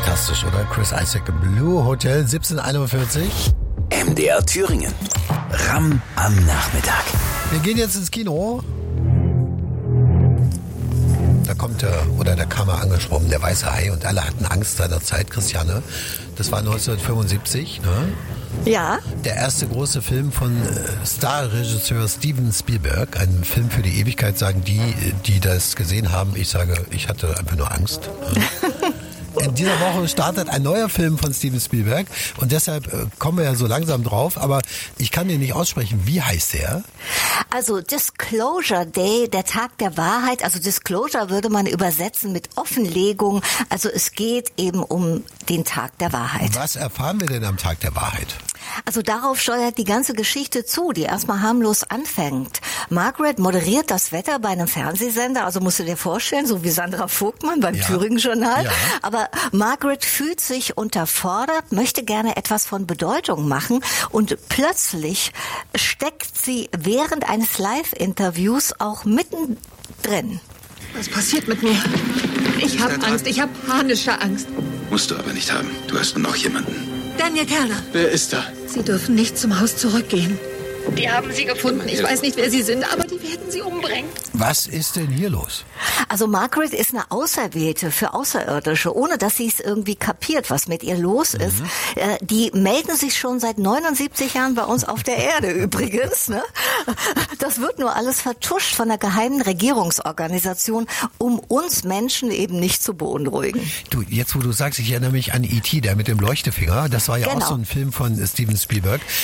Fantastisch, oder? Chris Isaak, Blue Hotel, 17:41. MDR Thüringen. Ram am Nachmittag. Wir gehen jetzt ins Kino. Da kommt da kam er angeschwommen, der weiße Hai, und alle hatten Angst seinerzeit, Christiane. Das war 1975, ne? Ja. Der erste große Film von Starregisseur Steven Spielberg. Ein Film für die Ewigkeit, sagen die das gesehen haben. Ich sage, ich hatte einfach nur Angst. In dieser Woche startet ein neuer Film von Steven Spielberg und deshalb kommen wir ja so langsam drauf, aber ich kann den nicht aussprechen. Wie heißt der? Also Disclosure Day, der Tag der Wahrheit. Also Disclosure würde man übersetzen mit Offenlegung. Also es geht eben um den Tag der Wahrheit. Was erfahren wir denn am Tag der Wahrheit? Also darauf steuert die ganze Geschichte zu, die erstmal harmlos anfängt. Margaret moderiert das Wetter bei einem Fernsehsender, also musst du dir vorstellen, so wie Sandra Vogtmann beim Thüringen-Journal. Ja. Aber Margaret fühlt sich unterfordert, möchte gerne etwas von Bedeutung machen und plötzlich steckt sie während eines Live-Interviews auch mittendrin. Was passiert mit mir? Ich habe Angst, ich habe panische Angst. Musst du aber nicht haben. Du hast nur noch jemanden. Daniel Kerner. Wer ist da? Sie dürfen nicht zum Haus zurückgehen. Die haben sie gefunden. Ich weiß nicht, wer sie sind, aber die werden sie umbringen. Was ist denn hier los? Also Margaret ist eine Auserwählte für Außerirdische, ohne dass sie es irgendwie kapiert, was mit ihr los ist. Die melden sich schon seit 79 Jahren bei uns auf der Erde übrigens. Ne? Das wird nur alles vertuscht von einer geheimen Regierungsorganisation, um uns Menschen eben nicht zu beunruhigen. Du, jetzt wo du sagst, ich erinnere mich an E.T., der mit dem Leuchtefinger. Das war ja Genau. auch so ein Film von Steven Spielberg.